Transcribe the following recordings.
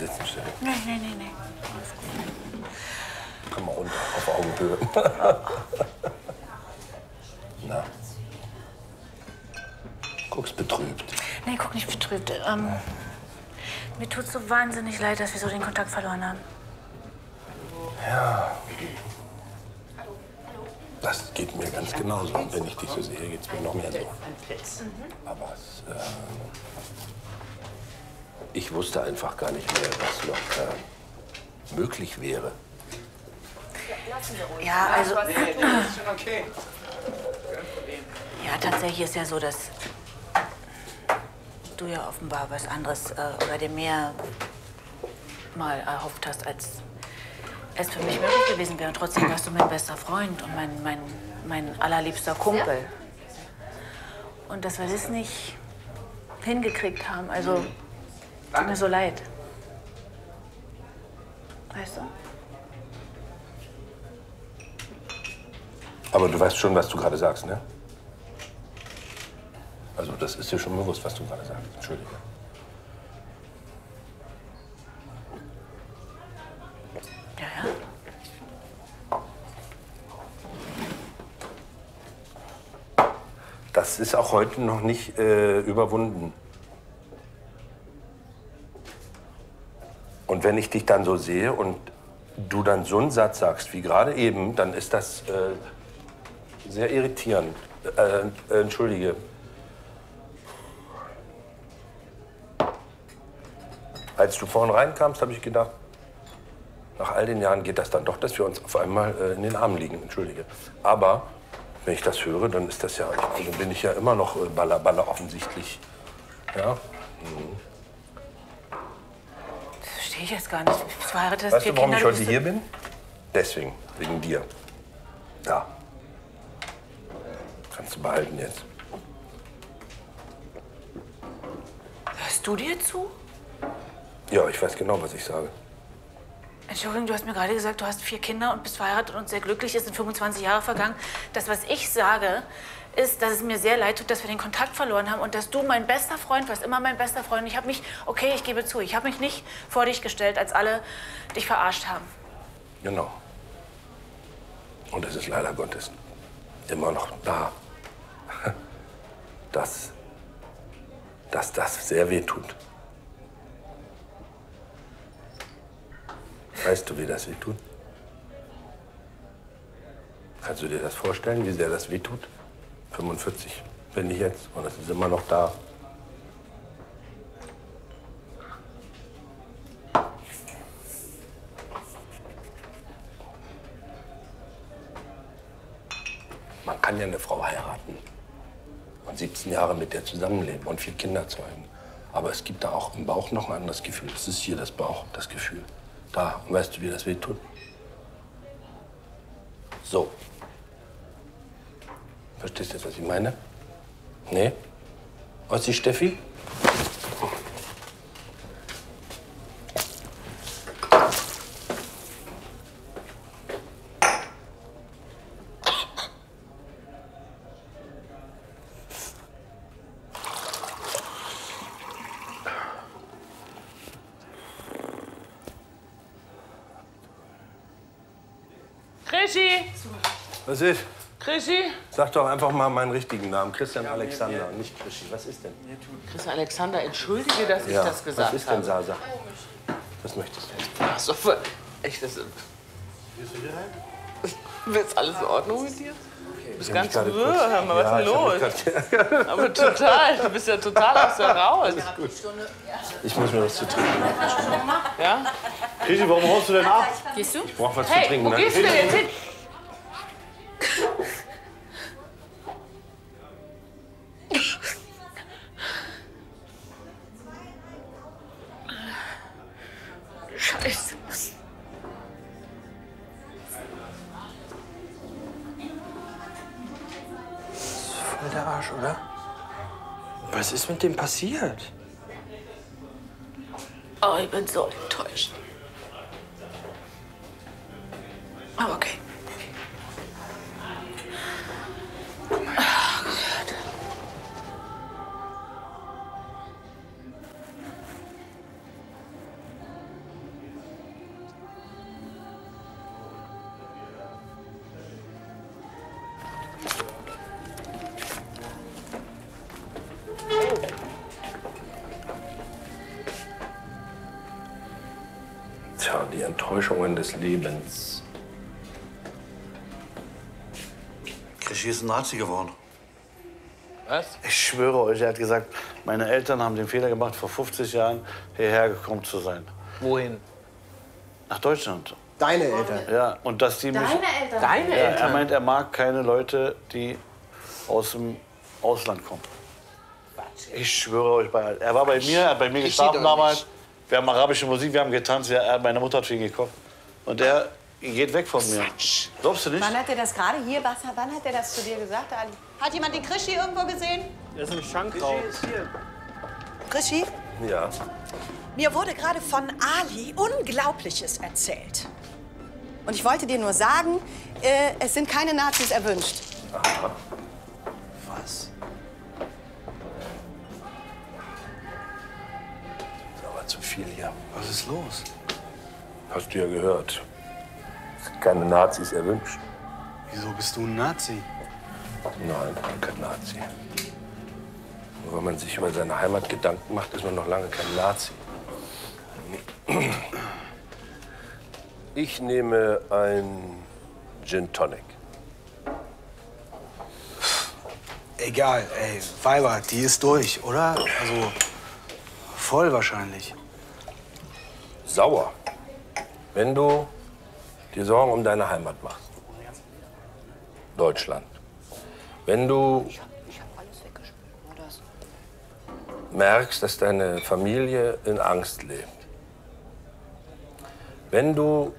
sitzen, Steffi. Nee. Alles gut. Komm mal runter, auf Augenhöhe. Na? Guckst betrübt. Nee, guck nicht betrübt. Mir tut's so wahnsinnig leid, dass wir so den Kontakt verloren haben. Ja. Das geht mir ganz genauso. Und wenn ich dich so sehe, geht's mir noch mehr so. Aber ich wusste einfach gar nicht mehr, was noch möglich wäre. Ja, also... Okay. Ja, tatsächlich ist ja so, dass du ja offenbar was anderes oder dir mehr mal erhofft hast, als es für mich möglich gewesen wäre. Und trotzdem warst du mein bester Freund und mein allerliebster Kumpel. Und dass wir das nicht hingekriegt haben, also tut mir so leid. Weißt du? Aber du weißt schon, was du gerade sagst, ne? Also das ist dir schon bewusst, was du gerade sagst. Entschuldige. Ja. Das ist auch heute noch nicht überwunden. Und wenn ich dich dann so sehe und du dann so einen Satz sagst, wie gerade eben, dann ist das sehr irritierend. Entschuldige. Als du vorhin reinkamst, habe ich gedacht, nach all den Jahren geht das dann doch, dass wir uns auf einmal in den Armen liegen. Entschuldige. Aber wenn ich das höre, dann ist das ja, also bin ich ja immer noch Baller offensichtlich. Ja. Das verstehe ich jetzt gar nicht. Ich verheiratet, Weißt du, warum ich heute hier bin? Deswegen, wegen dir. Ja. Kannst du behalten jetzt. Hörst du dir zu? Ja, ich weiß genau, was ich sage. Entschuldigung, du hast mir gerade gesagt, du hast 4 Kinder und bist verheiratet und sehr glücklich. Es sind 25 Jahre vergangen. Das, was ich sage, ist, dass es mir sehr leid tut, dass wir den Kontakt verloren haben und dass du mein bester Freund warst, immer mein bester Freund. Und ich habe mich, okay, ich gebe zu, ich habe mich nicht vor dich gestellt, als alle dich verarscht haben. Genau. Und es ist leider Gottes immer noch da, dass das sehr weh tut. Weißt du, wie das weh tut? Kannst du dir das vorstellen, wie sehr das weh tut? 45 bin ich jetzt und es ist immer noch da. Man kann ja eine Frau heiraten und 17 Jahre mit der zusammenleben und 4 Kinder zeugen. Aber es gibt da auch im Bauch noch ein anderes Gefühl. Es ist hier das Bauch, das Gefühl. Da, und weißt du, wie das weh tut? So. Verstehst du jetzt, was ich meine? Nee? Ossi Steffi? Krischi! Was ist? Krischi? Sag doch einfach mal meinen richtigen Namen. Christian Alexander, nicht Krischi. Was ist denn? Christian Alexander, entschuldige, dass ich das gesagt habe. Was ist denn, Sasa? Was möchtest du? Ach so, echt, das... Gehst du hier rein? Ist alles in Ordnung mit dir? Du bist ganz wirr, hör mal, was ist denn los? Aber total, du bist ja total aus der Raus. Ich muss mir was zu trinken machen. Ja? Krischi, warum haust du denn ab? Gehst du? Ich brauch was zu Hey, trinken. wo ne? gehst du denn jetzt hin? Scheiße. Voll der Arsch, oder? Was ist mit dem passiert? Oh, ich bin so enttäuscht. Aber okay. Ach Gott. Tja, die Enttäuschungen des Lebens. Krischi ist ein Nazi geworden. Was? Ich schwöre euch, er hat gesagt, meine Eltern haben den Fehler gemacht, vor 50 Jahren hierher gekommen zu sein. Wohin? Nach Deutschland. Deine Eltern? Ja, und dass die mich... Eltern? Deine Ja, Eltern? er meint, er mag keine Leute, die aus dem Ausland kommen. Ich schwöre euch, er war bei mir, er hat bei mir geschlafen damals. Wir haben arabische Musik, wir haben getanzt, meine Mutter hat viel gekocht. Und er geht weg von mir. Glaubst du nicht? Wann hat er das gerade hier? Wann hat er das zu dir gesagt, Ali? Hat jemand den Krischi irgendwo gesehen? Er ist im Schankraum. Krischi? Ja. Mir wurde gerade von Ali Unglaubliches erzählt. Und ich wollte dir nur sagen, es sind keine Nazis erwünscht. Aha. Was? Das ist aber zu viel hier. Was ist los? Hast du ja gehört. Es sind keine Nazis erwünscht. Wieso bist du ein Nazi? Nein, kein Nazi. Nur wenn man sich über seine Heimat Gedanken macht, ist man noch lange kein Nazi. Ich nehme ein Gin Tonic. Egal, ey, Weiber, die ist durch, oder? Also, voll wahrscheinlich. Sauer, wenn du dir Sorgen um deine Heimat machst. Deutschland. Wenn du merkst, dass deine Familie in Angst lebt. Wenn du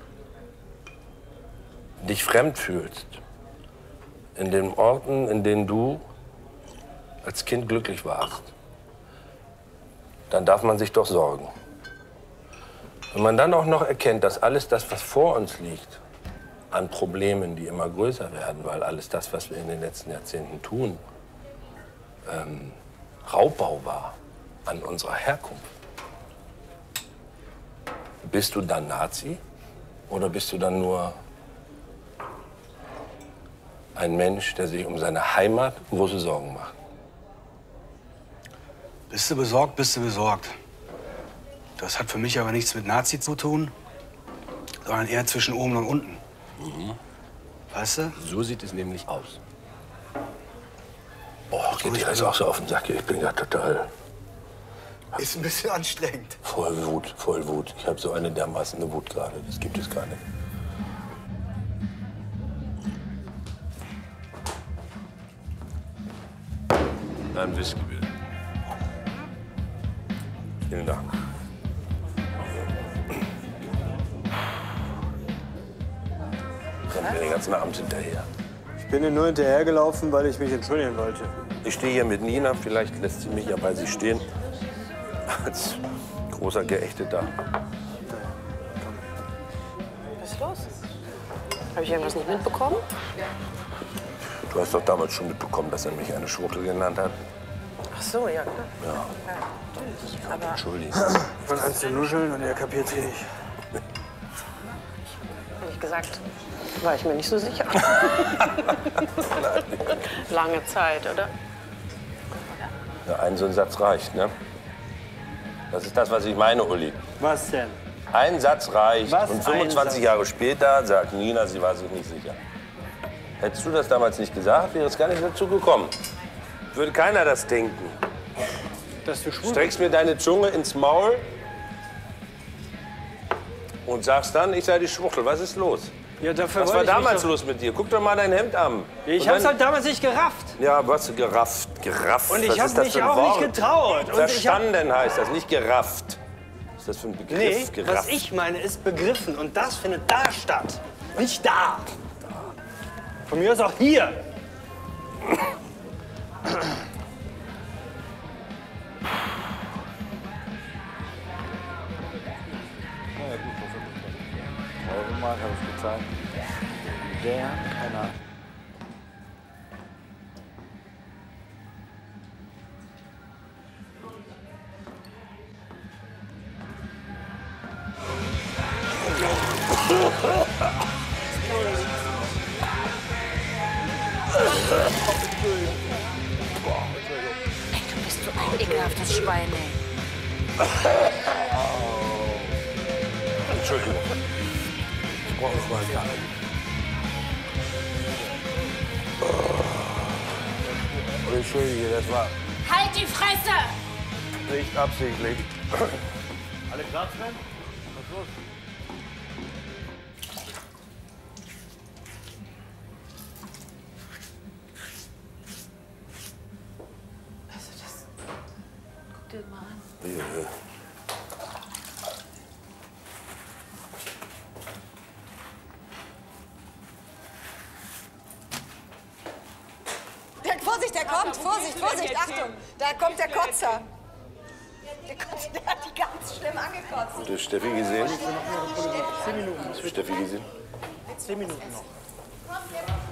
dich fremd fühlst in den Orten, in denen du als Kind glücklich warst, dann darf man sich doch sorgen. Wenn man dann auch noch erkennt, dass alles das, was vor uns liegt, an Problemen, die immer größer werden, weil alles das, was wir in den letzten Jahrzehnten tun, Raubbau war an unserer Herkunft. Bist du dann Nazi oder bist du dann nur ein Mensch, der sich um seine Heimat große Sorgen macht? Bist du besorgt, bist du besorgt. Das hat für mich aber nichts mit Nazi zu tun, sondern eher zwischen oben und unten. Weißt du? So sieht es nämlich aus. Oh, geht dir das auch so auf den Sack? Ich bin ja total Ist ein bisschen anstrengend. voll Wut, voll Wut. Ich habe so eine dermaßen Wut gerade. Das gibt es gar nicht. Ein Whisky bitte. Vielen Dank. Kommt mir den ganzen Abend hinterher. Ich bin ihr nur hinterhergelaufen, weil ich mich entschuldigen wollte. Ich stehe hier mit Nina. Vielleicht lässt sie mich ja bei sie stehen. Als großer Geächteter. Was ist los? Habe ich irgendwas nicht mitbekommen? Du hast doch damals schon mitbekommen, dass er mich eine Schwuchtel genannt hat. Ach so, ja klar. Ja. Aber Entschuldigung. Von eins zu nuscheln und er kapiert's eh nicht. ehrlich gesagt, war ich mir nicht so sicher. Lange Zeit, oder? Ja, ein so ein Satz reicht, ne? Das ist das, was ich meine, Uli. Was denn? Ein Satz reicht. Was Und ein 25 Satz? Jahre später sagt Nina, sie war sich nicht sicher. Hättest du das damals nicht gesagt, wäre es gar nicht dazu gekommen. Würde keiner das denken. Dass du schwul Streckst mir deine Zunge ins Maul und sagst dann, ich sei die Schwuchtel. Was ist los? Ja, dafür Was war wollte ich mich damals doch- los mit dir? Guck doch mal dein Hemd an. Ich Und hab's dann- halt damals nicht gerafft. Ja, was du gerafft? Gerafft. Und Was ich hab ist das mich für ein auch Wort? nicht getraut. Und ich hab, Verstanden heißt das, nicht gerafft. Was ist das für ein Begriff? nee, gerafft. was ich meine, ist begriffen. Und das findet da statt. Nicht da. Von mir aus auch hier. Tausendmal habe ich gezeigt. Der, keiner. Ey, du bist so ein ekelhaftes Schwein, ey. Entschuldigung. Ich brauche noch mal einen Tag. Entschuldige, das war Halt die Fresse! nicht absichtlich. Alle klar, Sven? Was ist los? Also das... Guck dir das mal an. Ja. Vorsicht, der kommt! Vorsicht, Vorsicht, Achtung! Da kommt der Kotzer. Der hat die ganz schlimm angekotzt. Hast du Steffi gesehen? 10 Minuten. Hast du Steffi gesehen? 10 Minuten noch.